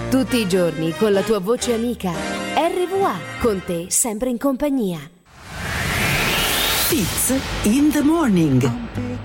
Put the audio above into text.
Tutti i giorni con la tua voce amica. RVA, con te sempre in compagnia. Fitz in the morning.